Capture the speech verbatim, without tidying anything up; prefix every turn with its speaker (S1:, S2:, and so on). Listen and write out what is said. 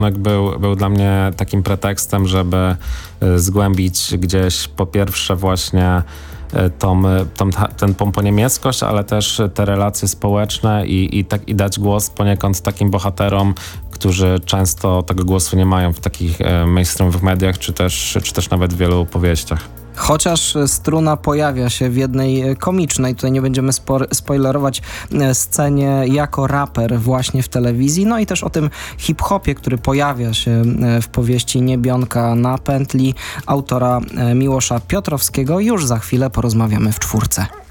S1: Był, był dla mnie takim pretekstem, żeby zgłębić gdzieś po pierwsze właśnie tą, tą, ten, tą poniemieckość, ale też te relacje społeczne i, i, tak, i dać głos poniekąd takim bohaterom, którzy często tego głosu nie mają w takich mainstreamowych mediach, czy też, czy też nawet w wielu powieściach.
S2: Chociaż Struna pojawia się w jednej komicznej, tutaj nie będziemy spor- spoilerować, scenie jako raper właśnie w telewizji, no i też o tym hip-hopie, który pojawia się w powieści Niebionka na pętli autora Miłosza Piotrowskiego. Już za chwilę porozmawiamy w czwórce.